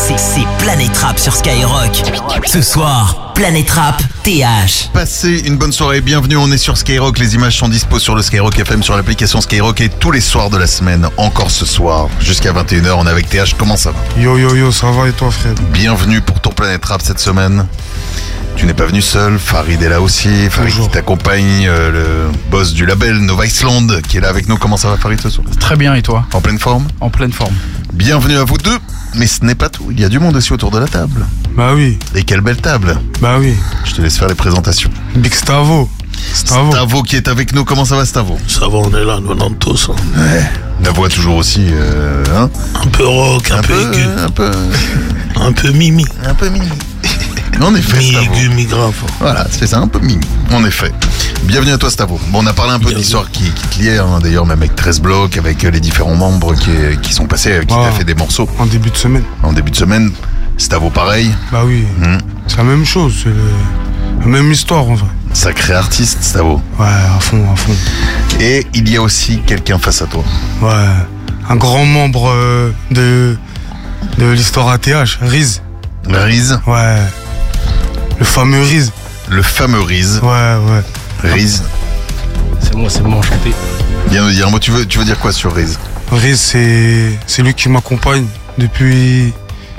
C'est Planète Rap sur Skyrock. Ce soir, Planète Rap, TH. Passez une bonne soirée, bienvenue, on est sur Skyrock, les images sont dispo sur le Skyrock FM, sur l'application Skyrock et tous les soirs de la semaine, encore ce soir, jusqu'à 21h, on est avec TH, comment ça va? Yo, ça va et toi frère? Bienvenue pour ton Planète Rap cette semaine. Tu n'es pas venu seul, Farid est là aussi, Farid qui t'accompagne, le boss du label Nova Island qui est là avec nous. Comment ça va Farid ce soir? Très bien, et toi? En pleine forme? En pleine forme. Bienvenue à vous deux, mais ce n'est pas tout, il y a du monde aussi autour de la table. Bah oui. Et quelle belle table. Bah oui. Je te laisse faire les présentations. Big Stavo. Stavo qui est avec nous, comment ça va Stavo? Ça va, on est là, nous tous. Hein. Ouais, la voix toujours aussi, hein? Un peu rock, un peu aigu. Un peu mimi. Un peu mimi. En effet, Stavo. Mi-aigu, mi-grave. Voilà, c'est ça, un peu mimi. En effet. Bienvenue à toi, Stavo. Bon, on a parlé un peu de l'histoire qui te liait, hein, d'ailleurs, même avec 13 blocs, avec les différents membres qui sont passés, qui t'a fait des morceaux. En début de semaine. En début de semaine, Stavo pareil. Bah oui. C'est la même chose, c'est la même histoire en vrai. Sacré artiste, Stavo. Ouais, à fond. Et il y a aussi quelqu'un face à toi. Ouais, un grand membre de l'histoire ATH, Riz. Riz. Ouais. Le fameux Riz. Le fameux Riz. Ouais. Riz. C'est moi, enchanté. Viens nous dire un mot, tu veux dire quoi sur Riz? Riz, c'est lui qui m'accompagne depuis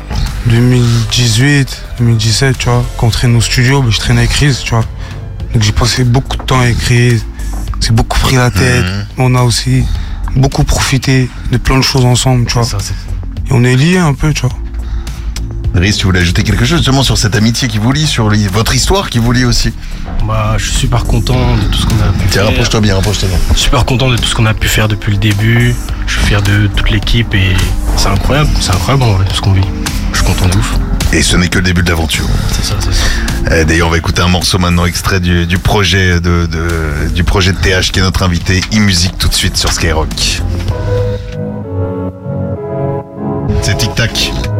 2018, 2017, tu vois. Quand on traîne au studio, je traîne avec Riz, tu vois. Donc j'ai passé beaucoup de temps avec Riz. C'est beaucoup pris la tête. On a aussi beaucoup profité de plein de choses ensemble, tu vois. Et on est liés un peu, tu vois. Riz, tu voulais ajouter quelque chose justement sur cette amitié qui vous lie, sur votre histoire qui vous lie aussi? Bah, je suis super content de tout ce qu'on a pu faire. Tiens, rapproche-toi bien. Super content de tout ce qu'on a pu faire depuis le début. Je suis fier de toute l'équipe et c'est incroyable en vrai, tout ce qu'on vit. Je suis content de ouf. Et ce n'est que le début de l'aventure. C'est ça. D'ailleurs, on va écouter un morceau maintenant extrait du projet de TH qui est notre invité, e-musique tout de suite sur Skyrock. C'est Tic Tac.